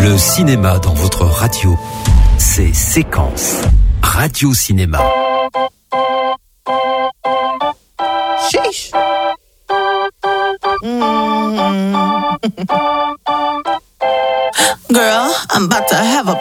Le cinéma dans votre radio, c'est Séquence Radio Cinéma. Sheesh. Girl, I'm about to have a